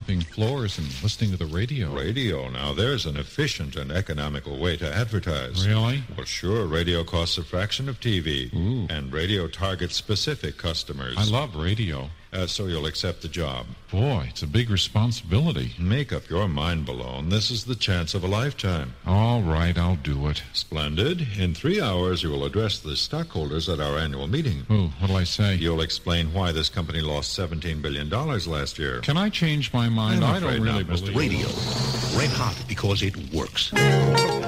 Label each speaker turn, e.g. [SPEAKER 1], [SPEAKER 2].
[SPEAKER 1] mopping floors and listening to the radio.
[SPEAKER 2] Radio. Now, there's an efficient and economical way to advertise.
[SPEAKER 1] Really?
[SPEAKER 2] Well, sure. Radio costs a fraction of TV.
[SPEAKER 1] Ooh.
[SPEAKER 2] And radio targets specific customers.
[SPEAKER 1] I love radio.
[SPEAKER 2] So you'll accept the job.
[SPEAKER 1] Boy, it's a big responsibility.
[SPEAKER 2] Make up your mind, Balone. This is the chance of a lifetime.
[SPEAKER 1] All right, I'll do it.
[SPEAKER 2] Splendid. In 3 hours, you will address the stockholders at our annual meeting.
[SPEAKER 1] Oh, what'll I say?
[SPEAKER 2] You'll explain why this company lost $17 billion last year.
[SPEAKER 1] Can I change my mind?
[SPEAKER 2] I'm
[SPEAKER 1] I don't
[SPEAKER 2] afraid
[SPEAKER 1] really
[SPEAKER 2] not, Mr.
[SPEAKER 1] believe
[SPEAKER 3] Radio. Red hot because it works.